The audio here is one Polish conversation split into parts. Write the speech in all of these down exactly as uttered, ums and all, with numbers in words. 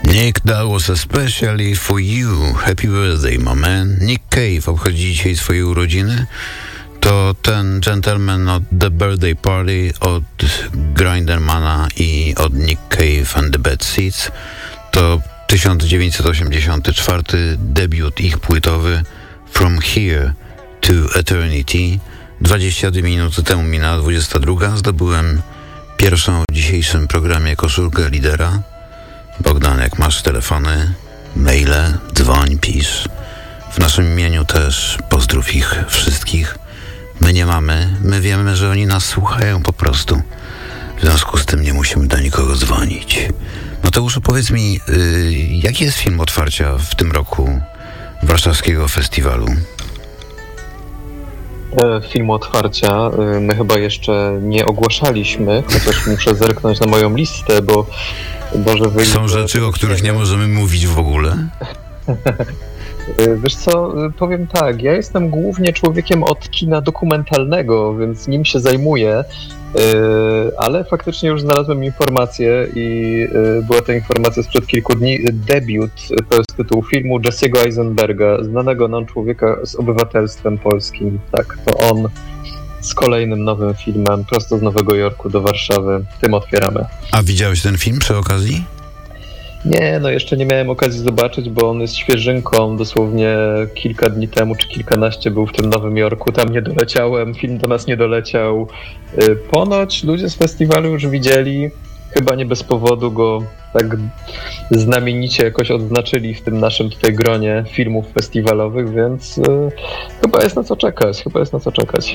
Nick, that was especially for you. Happy birthday, my man. Nick Cave obchodzi dzisiaj swoje urodziny. To ten gentleman od The Birthday Party, od Grindermana i od Nick Cave and the Bad Seeds. To tysiąc dziewięćset osiemdziesiąty czwarty debiut ich płytowy From Here to Eternity. dwadzieścia dwie minuty temu minęła dwudziesta druga. Zdobyłem pierwszą w dzisiejszym programie koszulkę lidera. Bogdan, jak masz telefony, maile, dzwoń, pisz. W naszym imieniu też pozdrów ich wszystkich. My nie mamy, my wiemy, że oni nas słuchają po prostu. W związku z tym nie musimy do nikogo dzwonić. Mateuszu, powiedz mi, yy, jaki jest film otwarcia w tym roku warszawskiego festiwalu? Filmu otwarcia my chyba jeszcze nie ogłaszaliśmy, chociaż muszę zerknąć na moją listę, bo może wyjść... Są rzeczy, o których nie możemy mówić w ogóle? Wiesz co, powiem tak, ja jestem głównie człowiekiem od kina dokumentalnego, więc nim się zajmuję, ale faktycznie już znalazłem informację i była to informacja sprzed kilku dni. Debiut, to jest tytuł filmu Jesse'ego Eisenberga, znanego nam człowieka z obywatelstwem polskim. Tak, to on z kolejnym nowym filmem prosto z Nowego Jorku do Warszawy. Tym otwieramy. A widziałeś ten film przy okazji? Nie, no jeszcze nie miałem okazji zobaczyć, bo on jest świeżynką, dosłownie kilka dni temu, czy kilkanaście był w tym Nowym Jorku, tam nie doleciałem, film do nas nie doleciał. Ponoć ludzie z festiwalu już widzieli, chyba nie bez powodu go tak znamienicie jakoś odznaczyli w tym naszym tutaj gronie filmów festiwalowych, więc y, chyba jest na co czekać, chyba jest na co czekać.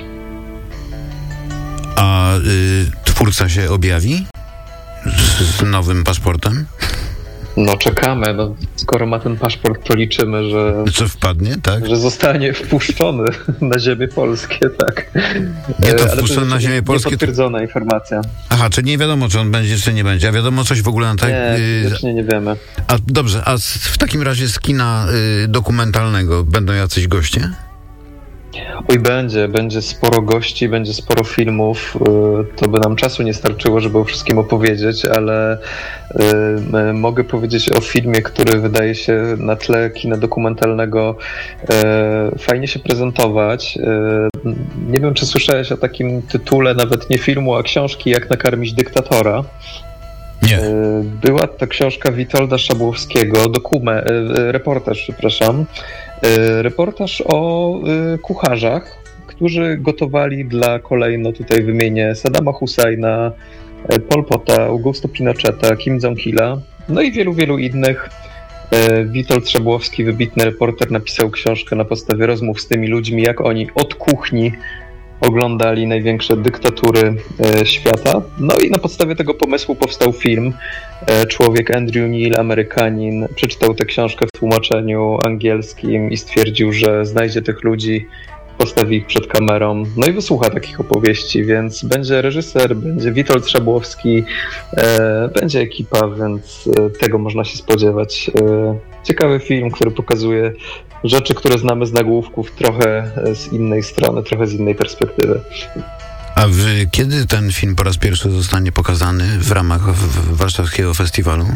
A y, twórca się objawi z, z nowym paszportem? No czekamy, no, skoro ma ten paszport, to liczymy, że... Co wpadnie, tak? Że zostanie wpuszczony na ziemię polskie, tak. Nie, to wpuszczony na ziemię polskie... Niepotwierdzona informacja. Aha, czyli nie wiadomo, czy on będzie, czy nie będzie. A wiadomo coś w ogóle na tak... Nie, wiecznie nie wiemy. A dobrze, a z, w takim razie z kina y, dokumentalnego będą jacyś goście? Oj, będzie, będzie sporo gości, będzie sporo filmów. To by nam czasu nie starczyło, żeby o wszystkim opowiedzieć, ale y, mogę powiedzieć o filmie, który wydaje się na tle kina dokumentalnego y, fajnie się prezentować. Y, nie wiem, czy słyszałeś o takim tytule, nawet nie filmu, a książki Jak nakarmić dyktatora. Nie. Y, była to książka Witolda Szabłowskiego, dokument, y, reportaż, przepraszam. Reportaż o y, kucharzach, którzy gotowali dla, kolejno tutaj wymienię, Saddama Husajna, Pol Pota, Augusto Pinocheta, Kim Jong-ila, no i wielu, wielu innych. Y, Witold Szabłowski, wybitny reporter, napisał książkę na podstawie rozmów z tymi ludźmi, jak oni od kuchni oglądali największe dyktatury e, świata. No i na podstawie tego pomysłu powstał film. E, człowiek Andrew Neil, Amerykanin, przeczytał tę książkę w tłumaczeniu angielskim i stwierdził, że znajdzie tych ludzi, postawi ich przed kamerą, no i wysłucha takich opowieści, więc będzie reżyser, będzie Witold Szabłowski, e, będzie ekipa, więc e, tego można się spodziewać. E, ciekawy film, który pokazuje rzeczy, które znamy z nagłówków, trochę z innej strony, trochę z innej perspektywy. A wy, kiedy ten film po raz pierwszy zostanie pokazany w ramach w, w warszawskiego festiwalu?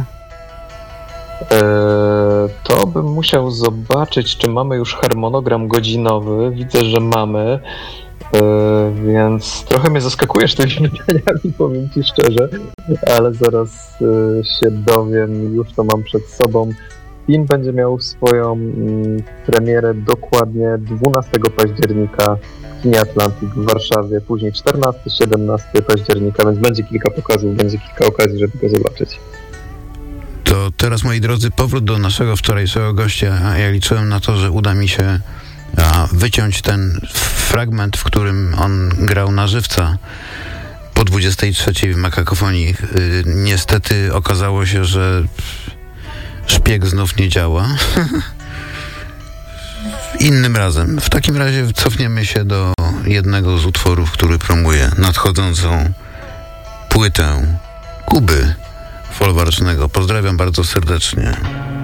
E, to bym musiał zobaczyć, czy mamy już harmonogram godzinowy. Widzę, że mamy, e, więc trochę mnie zaskakujesz tymi pytaniami, powiem ci szczerze, ale zaraz e, się dowiem, już to mam przed sobą. Film będzie miał swoją mm, premierę dokładnie dwunastego października w kinie Atlantik w Warszawie, później czternastego siedemnastego października, więc będzie kilka pokazów, będzie kilka okazji, żeby go zobaczyć. To teraz, moi drodzy, powrót do naszego wczorajszego gościa. Ja liczyłem na to, że uda mi się a, wyciąć ten fragment, w którym on grał na żywca po dwudziestej trzeciej w Makakofonii. Yy, niestety okazało się, że szpieg znów nie działa. Innym razem. W takim razie cofniemy się do jednego z utworów, który promuje nadchodzącą płytę Kuby Folwarcznego. Pozdrawiam bardzo serdecznie.